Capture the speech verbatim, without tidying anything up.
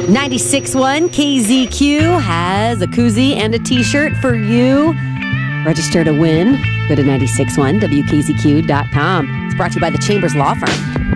ninety-six point one K Z Q has a koozie and a t-shirt for you. Register to win. Go to nine six one W K Z Q dot com. It's brought to you by the Chambers Law Firm.